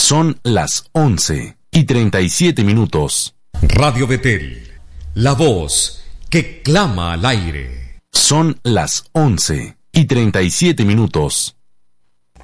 Son las 11:37. Radio Betel, la voz que clama al aire. Son las 11:37.